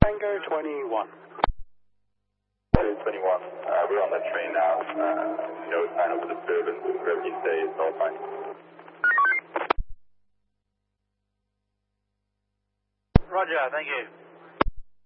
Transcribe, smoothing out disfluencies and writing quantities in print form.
Tango 21. Tango 21. We're on the train now. No sign of disturbance. Wherever you stay, it's all fine. Roger, thank you.